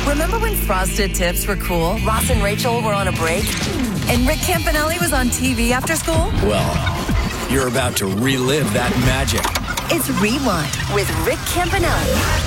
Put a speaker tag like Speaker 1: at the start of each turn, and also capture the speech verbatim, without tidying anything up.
Speaker 1: Remember when Frosted Tips were cool? Ross and Rachel were on a break? And Rick Campanelli was on T V after school?
Speaker 2: Well, you're about to relive that magic.
Speaker 1: It's Rewind with Rick Campanelli.